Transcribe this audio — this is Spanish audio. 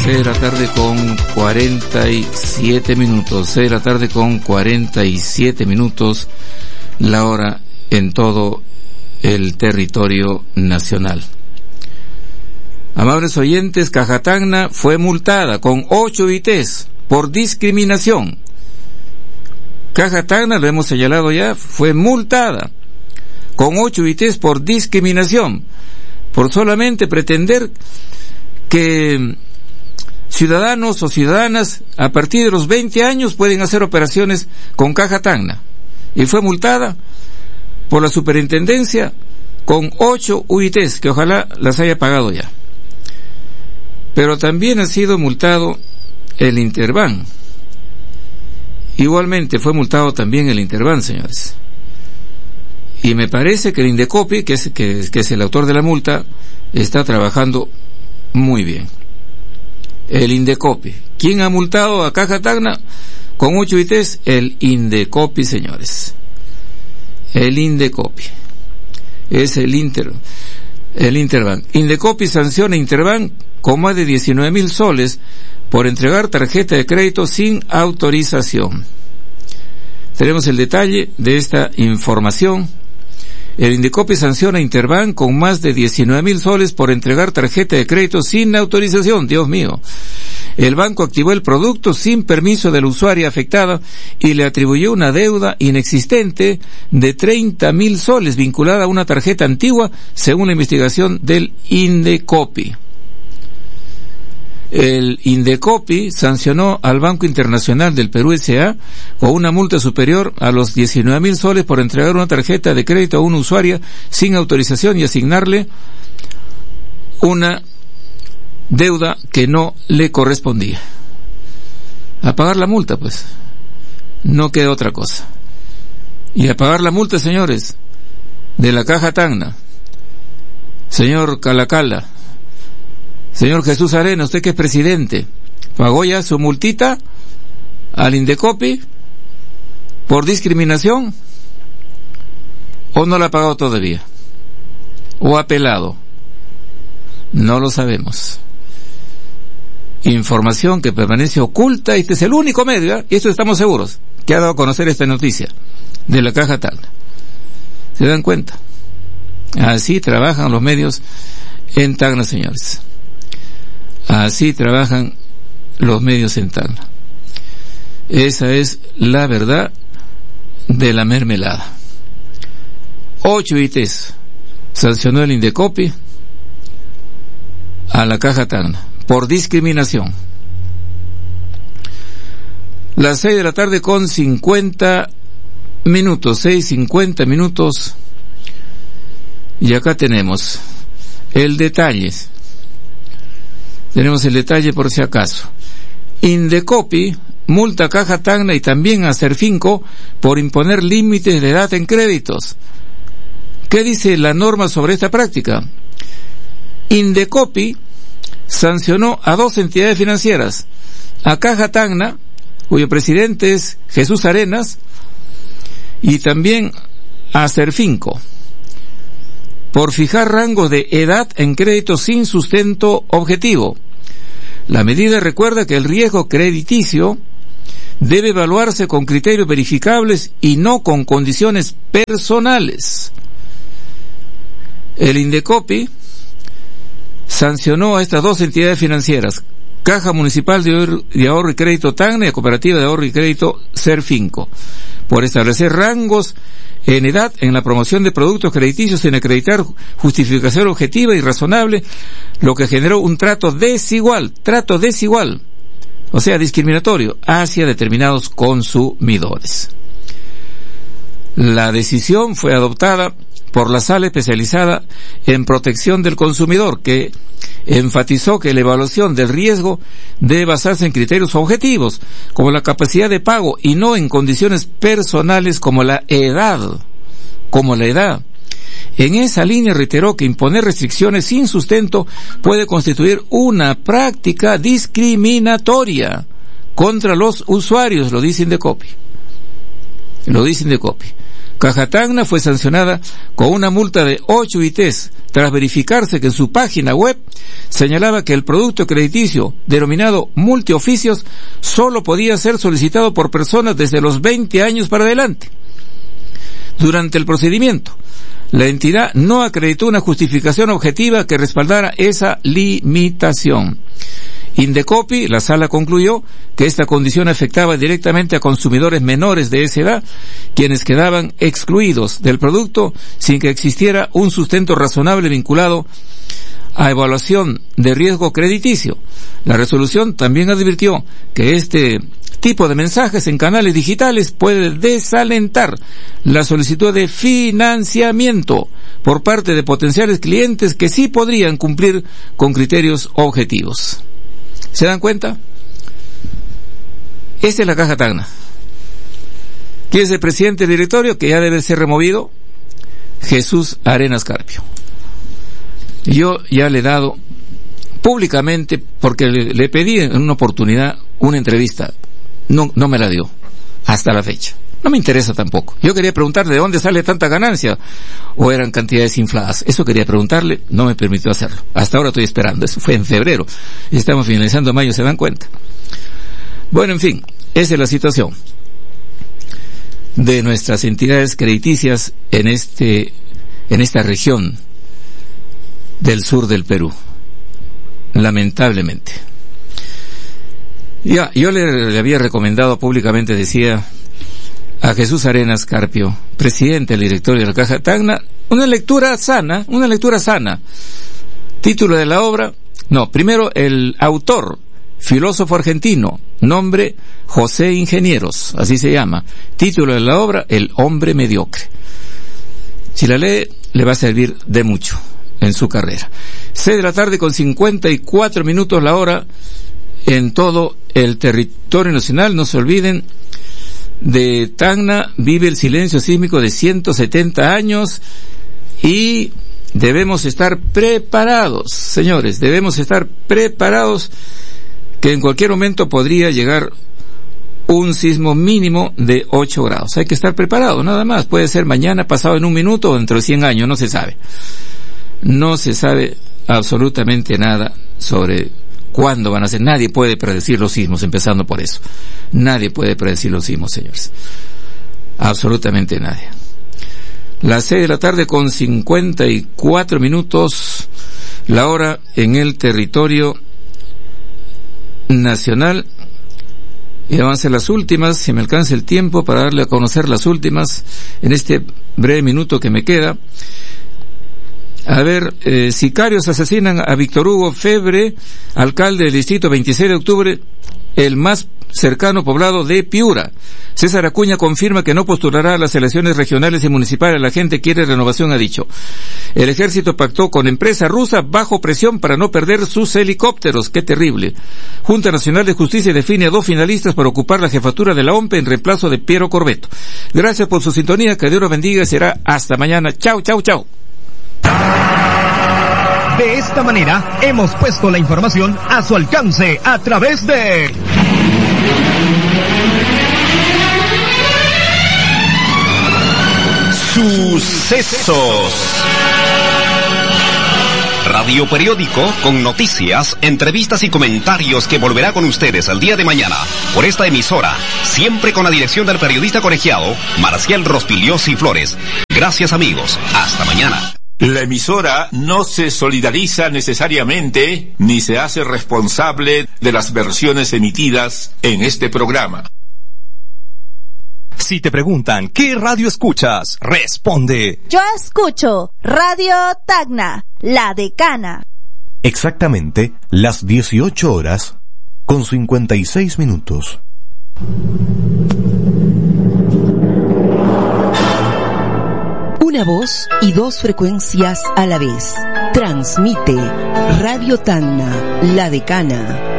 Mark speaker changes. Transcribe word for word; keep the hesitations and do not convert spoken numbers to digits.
Speaker 1: seis de la tarde con cuarenta y siete minutos. seis de la tarde con cuarenta y siete minutos, la hora en todo el territorio nacional. Amables oyentes, Caja Tacna fue multada con ocho I Ts por discriminación. Caja Tacna, lo hemos señalado ya, fue multada con ocho I Ts por discriminación, por solamente pretender que ciudadanos o ciudadanas a partir de los veinte años pueden hacer operaciones con Caja Tacna, y fue multada por la superintendencia con ocho U I Ts, que ojalá las haya pagado ya. Pero también ha sido multado el Interban. Igualmente fue multado también el Interban, señores. Y me parece que el Indecopi, que es, que, que es el autor de la multa, está trabajando muy bien. El Indecopi. ¿Quién ha multado a Caja Tacna con ocho I Ts? El Indecopi, señores. El Indecopi. Es el Inter, el Interban. Indecopi sanciona Interban con más de diecinueve mil soles por entregar tarjeta de crédito sin autorización. Tenemos el detalle de esta información. El Indecopi sanciona a Interban con más de diecinueve mil soles por entregar tarjeta de crédito sin autorización. Dios mío. El banco activó el producto sin permiso de la usuaria afectada y le atribuyó una deuda inexistente de treinta mil soles vinculada a una tarjeta antigua, según la investigación del Indecopi. El Indecopi sancionó al Banco Internacional del Perú S A con una multa superior a los diecinueve mil soles por entregar una tarjeta de crédito a una usuaria sin autorización y asignarle una deuda que no le correspondía. A pagar la multa, pues. No queda otra cosa. Y a pagar la multa, señores, de la Caja Tacna. Señor Calacala, señor Jesús Arena, usted que es presidente, ¿pagó ya su multita al Indecopi por discriminación? ¿O no la ha pagado todavía? ¿O ha apelado? No lo sabemos. Información que permanece oculta, y este es el único medio, ¿eh? Y esto estamos seguros, que ha dado a conocer esta noticia de la Caja Tacna. ¿Se dan cuenta? Así trabajan los medios en Tacna, señores. Así trabajan los medios en Tacna. Esa es la verdad de la mermelada. Ocho I Ts sancionó el Indecopi a la Caja Tacna por discriminación. Las seis de la tarde con cincuenta minutos, seis cincuenta minutos, y acá tenemos el detalle. Tenemos el detalle por si acaso. Indecopi multa a Caja Tacna y también a Serfinco por imponer límites de edad en créditos. ¿Qué dice la norma sobre esta práctica? Indecopi sancionó a dos entidades financieras, a Caja Tacna, cuyo presidente es Jesús Arenas, y también a Serfinco, por fijar rangos de edad en créditos sin sustento objetivo. La medida recuerda que el riesgo crediticio debe evaluarse con criterios verificables y no con condiciones personales. El Indecopi sancionó a estas dos entidades financieras, Caja Municipal de Ahorro y Crédito Tacna y Cooperativa de Ahorro y Crédito Serfinco, por establecer rangos en edad en la promoción de productos crediticios sin acreditar justificación objetiva y razonable, lo que generó un trato desigual, trato desigual, o sea, discriminatorio, hacia determinados consumidores. La decisión fue adoptada por la Sala Especializada en Protección del Consumidor, que enfatizó que la evaluación del riesgo debe basarse en criterios objetivos, como la capacidad de pago, y no en condiciones personales como la edad, como la edad. En esa línea reiteró que imponer restricciones sin sustento puede constituir una práctica discriminatoria contra los usuarios, lo dice Indecopi. Lo dice Indecopi. Caja Tacna fue sancionada con una multa de ocho I Ts tras verificarse que en su página web señalaba que el producto crediticio denominado multioficios solo podía ser solicitado por personas desde los veinte años para adelante. Durante el procedimiento, la entidad no acreditó una justificación objetiva que respaldara esa limitación. Indecopi, la sala concluyó que esta condición afectaba directamente a consumidores menores de esa edad, quienes quedaban excluidos del producto sin que existiera un sustento razonable vinculado a evaluación de riesgo crediticio. La resolución también advirtió que este tipo de mensajes en canales digitales puede desalentar la solicitud de financiamiento por parte de potenciales clientes que sí podrían cumplir con criterios objetivos. ¿Se dan cuenta? Esta es la Caja Tacna. ¿Quién es el presidente del directorio? Que ya debe ser removido. Jesús Arenas Carpio. Yo ya le he dado públicamente, porque le, le pedí en una oportunidad una entrevista. No, no me la dio. Hasta la fecha. No me interesa tampoco. Yo quería preguntarle de dónde sale tanta ganancia, o eran cantidades infladas. Eso quería preguntarle, no me permitió hacerlo. Hasta ahora estoy esperando. Eso fue en febrero. Estamos finalizando mayo, ¿se dan cuenta? Bueno, en fin, esa es la situación de nuestras entidades crediticias en este, en esta región del sur del Perú. Lamentablemente. Ya, yo le, le había recomendado públicamente, decía, a Jesús Arenas Carpio, presidente del directorio de la Caja Tacna, una lectura sana, una lectura sana. Título de la obra, no, primero el autor, filósofo argentino, nombre José Ingenieros, así se llama. Título de la obra, El hombre mediocre. Si la lee, le va a servir de mucho en su carrera. Seis de la tarde con cincuenta y cuatro minutos la hora en todo el territorio nacional. No se olviden, de Tacna vive el silencio sísmico de ciento setenta años y debemos estar preparados, señores, debemos estar preparados que en cualquier momento podría llegar un sismo mínimo de ocho grados. Hay que estar preparados, nada más. Puede ser mañana, pasado en un minuto o dentro de cien años, no se sabe. No se sabe absolutamente nada sobre cuándo van a ser. Nadie puede predecir los sismos, empezando por eso. Nadie puede predecir los sismos, señores. Absolutamente nadie. Las seis de la tarde con cincuenta y cuatro minutos, la hora en el territorio nacional. Y van a ser las últimas, si me alcanza el tiempo para darle a conocer las últimas en este breve minuto que me queda. A ver, eh, sicarios asesinan a Víctor Hugo Febre, alcalde del distrito veintiséis de octubre, el más cercano poblado de Piura. César Acuña confirma que no postulará a las elecciones regionales y municipales. La gente quiere renovación, ha dicho. El ejército pactó con empresa rusa bajo presión para no perder sus helicópteros. ¡Qué terrible! Junta Nacional de Justicia define a dos finalistas para ocupar la jefatura de la O M P E en reemplazo de Piero Corbeto. Gracias por su sintonía, que Dios los bendiga y será hasta mañana. Chao, chao, chao.
Speaker 2: De esta manera hemos puesto la información a su alcance a través de Sucesos. Radio periódico con noticias, entrevistas y comentarios que volverá con ustedes el día de mañana por esta emisora, siempre con la dirección del periodista colegiado Marcial Rospigliosi Flores. Gracias, amigos. Hasta mañana.
Speaker 3: La emisora no se solidariza necesariamente ni se hace responsable de las versiones emitidas en este programa.
Speaker 2: Si te preguntan ¿qué radio escuchas?, responde:
Speaker 4: yo escucho Radio Tacna, La Decana.
Speaker 5: Exactamente las dieciocho horas con cincuenta y seis minutos.
Speaker 6: Una voz y dos frecuencias a la vez. Transmite Radio Tacna, La Decana.